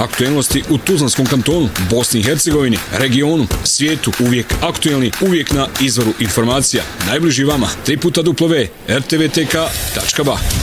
Aktuelnosti u Tuzlanskom kantonu, Bosni i Hercegovini, regionu, svijetu, uvijek aktuelni, uvijek na izvoru informacija. Najbliži vama, www.rtvtk.ba.